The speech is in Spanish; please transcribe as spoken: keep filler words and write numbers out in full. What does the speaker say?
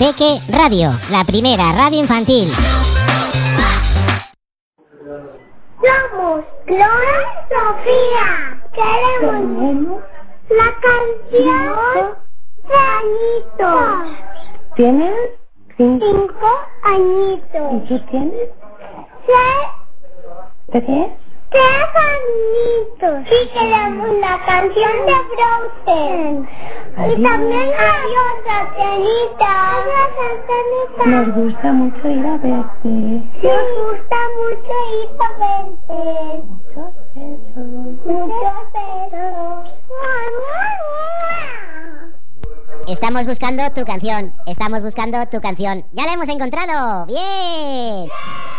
Peque Radio, la primera radio infantil. Somos Clara y Sofía. Queremos la canción de añitos. ¿Tienes? Cinco. Cinco añitos. ¿Y tú tienes? Seis. ¿Tres? Tres añitos. Sí, queremos la canción de Frozen. Y también adiós, Antenita. Adiós, Antenita. Nos gusta mucho ir a verte. Nos gusta mucho ir a verte. Muchos besos. Muchos besos. Estamos buscando tu canción. Estamos buscando tu canción. ¡Ya la hemos encontrado! ¡Bien!